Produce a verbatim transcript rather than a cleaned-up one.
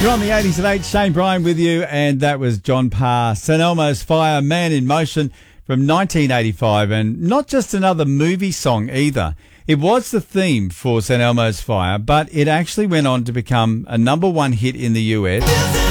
You're on the eighties at eight. Shane Bryan with you, and that was John Parr, Saint Elmo's Fire, Man in Motion from nineteen eighty-five, and not just another movie song either. It was the theme for Saint Elmo's Fire, but it actually went on to become a number one hit in the U S.